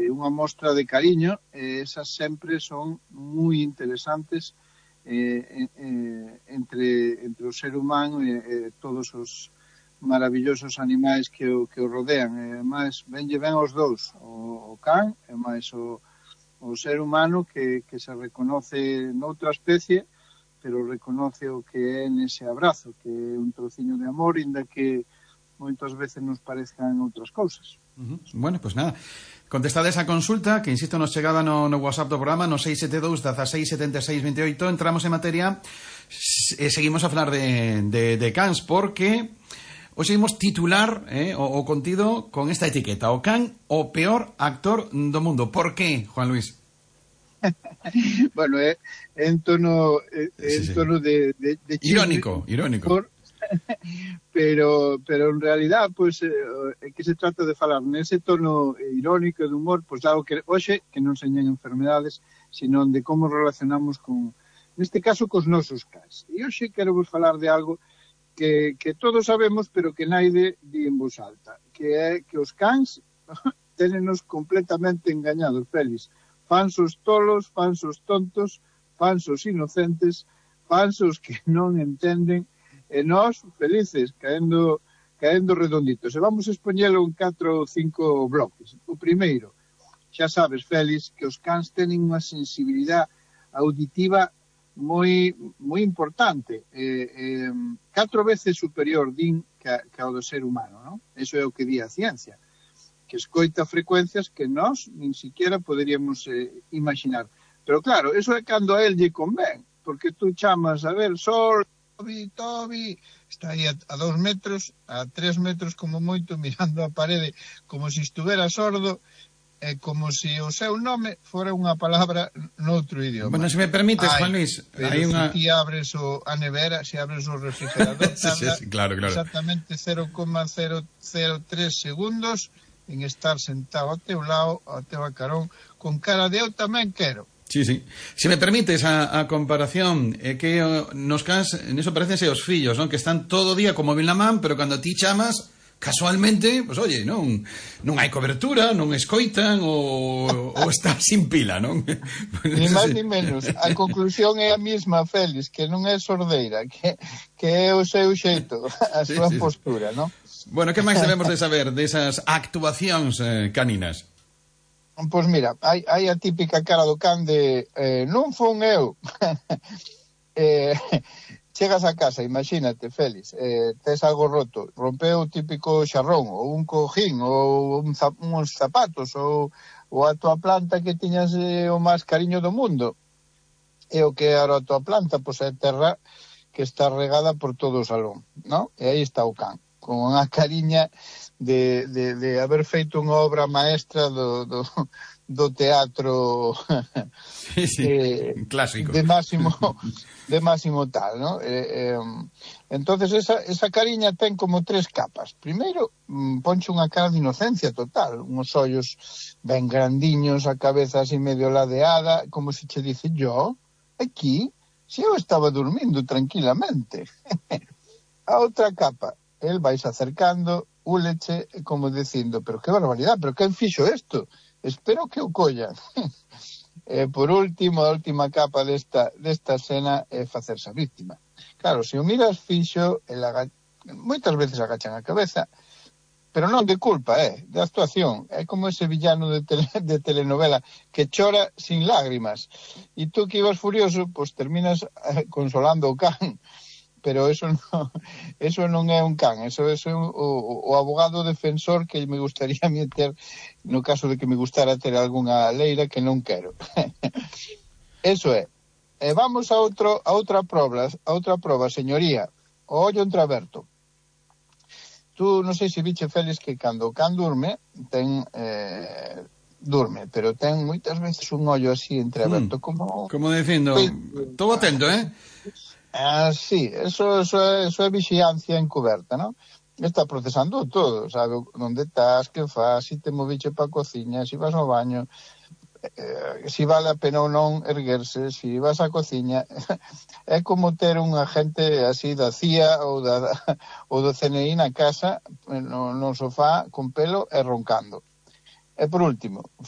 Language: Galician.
unha mostra de cariño, esas sempre son moi interesantes entre o ser humano e todos os maravillosos animais que o rodean. Máis benlle ben aos dous, o can e máis o ser humano que se reconoce noutra especie, pero reconoce o que é nese abrazo, que é un trociño de amor, inda que moitas veces nos parezcan outras cousas. Bueno, pues nada, contestada esa consulta, que insisto nos chegaba no WhatsApp do programa, no 672 16 76 28. Entramos en materia e seguimos a falar de cans, porque hoxe imos titular o contido con esta etiqueta: o can, o peor actor do mundo. Por qué, Juan Luis? Bueno, en tono de irónico. Pero en realidad, pues, que se trata de falar nese tono irónico de humor, pues algo que hoxe que non señan enfermedades, sino de como relacionamos con, neste caso, cos nosos cans. E hoxe quero vos falar de algo que todos sabemos, pero que naide di en voz alta, que é que os cans ténenos completamente engañados, Félix. Fans os tolos, fans os tontos, fans os inocentes, fans os que non entenden, e nós felices, caendo redonditos. E vamos a expoñelo en 4 ou 5 bloques. O primeiro, xa sabes, Félix, que os cans tenen unha sensibilidade auditiva moi importante, 4 veces superior, din, que ao do ser humano, non? Eso é o que di a ciencia, que escoita frecuencias que nós nin siquiera poderíamos imaginar. Pero claro, eso é cando a él lle convén, porque tú chamas, a ver, Sol, Toby, está aí a 2 metros, a 3 metros como moito, mirando a parede, como se estuvera sordo, como se o seu nome fora unha palabra noutro idioma. Bueno, se me permites, Juan Luis, hai unha... se ti abres a nevera, se abres o refrigerador, tarda claro. exactamente 0,003 segundos en estar sentado ao teu lado, ao teu acarón, con cara de eu tamén quero. Sí. Se me permites a comparación, que nos cans, neso parecense os fillos, non? Que están todo o día como móvil na man, pero cando ti chamas, casualmente, pues oye, non hai cobertura, non escoitan ou está sin pila, non? Ni máis ni menos. A conclusión é a mesma, Félix, que non é sordeira, que é o seu xeito, a súa postura, non? Bueno, que máis debemos de saber desas actuacións caninas? Pois mira, hai a típica cara do can de non fun eu. Chegas a casa, imagínate, Félix, tes algo roto, rompeu o típico xarrón, ou un cojín, ou uns zapatos, ou a tua planta que tiñas o máis cariño do mundo. E o que era a tua planta, pois é terra que está regada por todo o salón, non? E aí está o can, con unha cariña de haber feito unha obra maestra do teatro clásico de máximo tal, ¿no? Entonces esa cariña ten como 3 capas. Primeiro, ponche unha cara de inocencia total, uns ollos ben grandiños, a cabeza así medio ladeada, como se che dice, yo, aquí, se eu estaba dormindo tranquilamente. A outra capa, el vais acercando, úleche, como dicindo, pero que barbaridade, pero quen fixo isto? Espero que o collan. Por último, a última capa desta escena é facerse a víctima. Claro, se o miras fixo, moitas veces agachan a cabeza, pero non de culpa, de actuación. É como ese villano de telenovela que chora sin lágrimas. E tú que ibas furioso, pois terminas consolando o can. Pero eso non é un can, eso é o abogado defensor que me gustaría meter no caso de que me gustara ter algunha leira que non quero. Eso é. Vamos a outra proba, señoría. O ollo entreaberto. Tú non sei se viche, Félix, que cando o can durme, pero ten moitas veces un ollo así entreaberto, como dicindo, estou atento, sí, eso é vixiancia encoberta, non? Está procesando todo, sabe onde estás, que faz, se te moviche para a cociña, se vas ao baño, se vale a pena ou non erguerse, se vas á cociña. É como ter un agente así da CIA ou do CNI na casa, no sofá, con pelo e roncando. E por último,